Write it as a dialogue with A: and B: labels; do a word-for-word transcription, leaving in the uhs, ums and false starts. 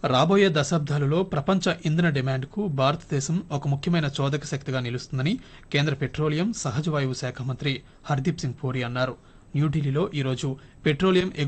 A: రాబోయే దశాబ్దాలలో ప్రపంచ ఇంధన డిమాండ్కు భారతదేశం ఒక ముఖ్యమైన చోదక శక్తిగా నిలుస్తుందని కేంద్ర పెట్రోలియం సహజ వాయువు శాఖ మంత్రి హర్దీప్ సింగ్ పూరి అన్నారు. న్యూఢిల్లీలో ఈరోజు పెట్రోలియం